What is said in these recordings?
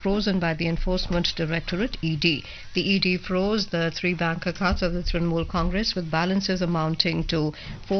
frozen by the Enforcement Directorate (ED). The ED froze the three bank accounts of the Trinamool Congress with balances amounting to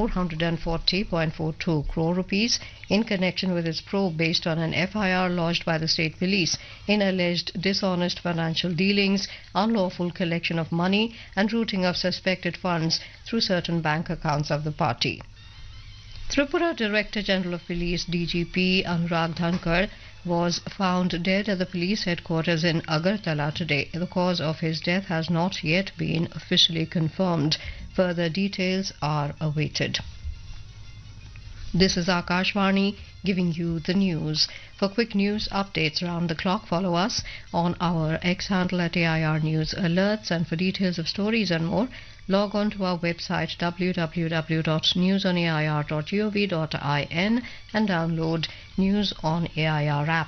440.42 crore rupees in connection with its probe based on an FIR lodged by the state police in alleged dishonest financial dealings, unlawful collection of money and routing of suspected funds through certain bank accounts of the party. Tripura Director General of Police DGP Anurag Dhankar was found dead at the police headquarters in Agartala today. The cause of his death has not yet been officially confirmed. Further details are awaited. This is Akashvani giving you the news. For quick news updates around the clock, follow us on our X handle at AIR News Alerts, and for details of stories and more, log on to our website www.newsonair.gov.in and download News on AIR app.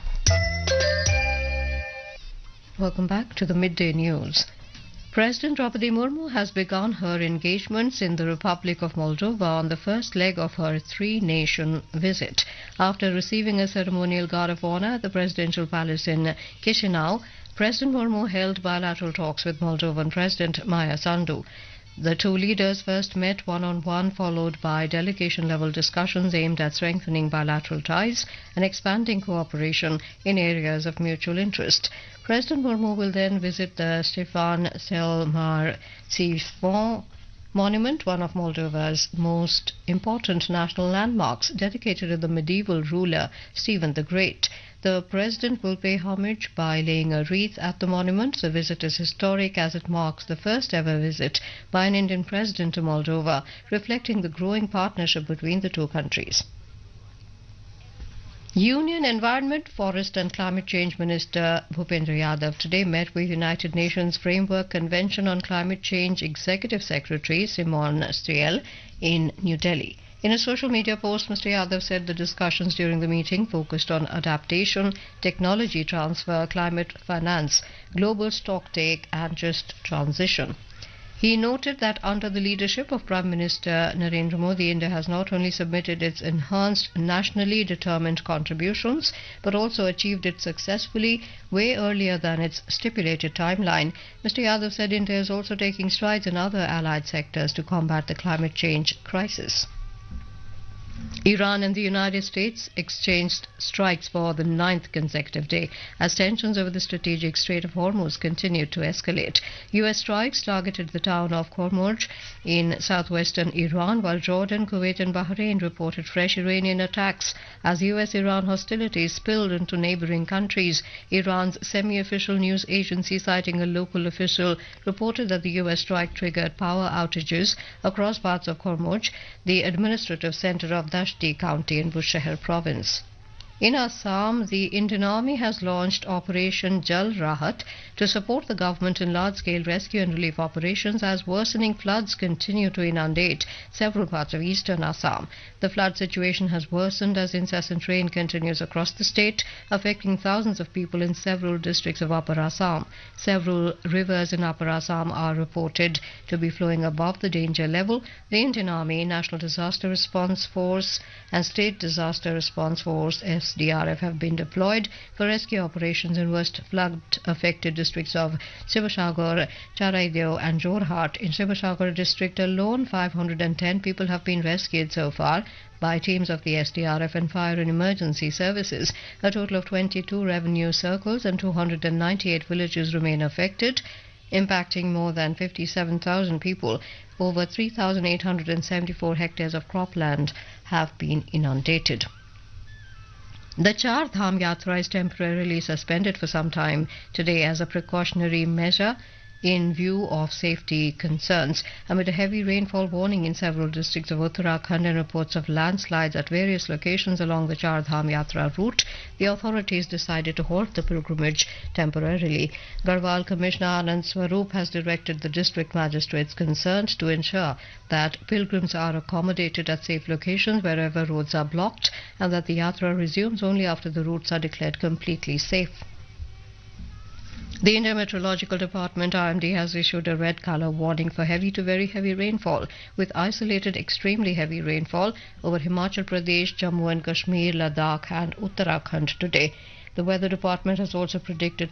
Welcome back to the midday news. President Draupadi Murmu has begun her engagements in the Republic of Moldova on the first leg of her three-nation visit. After receiving a ceremonial guard of honor at the presidential palace in Chisinau, President Murmu held bilateral talks with Moldovan President Maia Sandu. The two leaders first met one-on-one, followed by delegation-level discussions aimed at strengthening bilateral ties and expanding cooperation in areas of mutual interest. President Murmu will then visit the Stefan Cel-Mar-Țifon monument, one of Moldova's most important national landmarks, dedicated to the medieval ruler Stephen the Great. The president will pay homage by laying a wreath at the monument. The visit is historic as it marks the first ever visit by an Indian president to Moldova, reflecting the growing partnership between the two countries. Union Environment, Forest and Climate Change Minister Bhupendra Yadav today met with United Nations Framework Convention on Climate Change Executive Secretary Simone Striel in New Delhi. In a social media post, Mr. Yadav said the discussions during the meeting focused on adaptation, technology transfer, climate finance, global stocktake and just transition. He noted that under the leadership of Prime Minister Narendra Modi, India has not only submitted its enhanced nationally determined contributions, but also achieved it successfully way earlier than its stipulated timeline. Mr. Yadav said India is also taking strides in other allied sectors to combat the climate change crisis. Iran and the United States exchanged strikes for the ninth consecutive day as tensions over the strategic Strait of Hormuz continued to escalate. U.S. strikes targeted the town of Khormuz in southwestern Iran, while Jordan, Kuwait and Bahrain reported fresh Iranian attacks as U.S.-Iran hostilities spilled into neighboring countries. Iran's semi-official news agency, citing a local official, reported that the U.S. strike triggered power outages across parts of Khormuz, the administrative center of Dashti County in Bushehr province. In Assam, the Indian Army has launched Operation Jal Rahat to support the government in large-scale rescue and relief operations as worsening floods continue to inundate several parts of eastern Assam. The flood situation has worsened as incessant rain continues across the state, affecting thousands of people in several districts of Upper Assam. Several rivers in Upper Assam are reported to be flowing above the danger level. The Indian Army, National Disaster Response Force and State Disaster Response Force SDRF have been deployed for rescue operations in worst flood-affected districts of Sivashagar, Charaideo and Jorhat. In Sivashagar district alone, 510 people have been rescued so far by teams of the SDRF and Fire and Emergency Services. A total of 22 revenue circles and 298 villages remain affected, impacting more than 57,000 people. Over 3,874 hectares of cropland have been inundated. The Char Dham Yatra is temporarily suspended for some time today as a precautionary measure in view of safety concerns. Amid a heavy rainfall warning in several districts of Uttarakhand and reports of landslides at various locations along the Char Dham Yatra route, the authorities decided to halt the pilgrimage temporarily. Garhwal Commissioner Anand Swarup has directed the district magistrates concerned to ensure that pilgrims are accommodated at safe locations wherever roads are blocked and that the yatra resumes only after the routes are declared completely safe. The India Meteorological Department (IMD) has issued a red color warning for heavy to very heavy rainfall, with isolated extremely heavy rainfall over Himachal Pradesh, Jammu and Kashmir, Ladakh and Uttarakhand today. The weather department has also predicted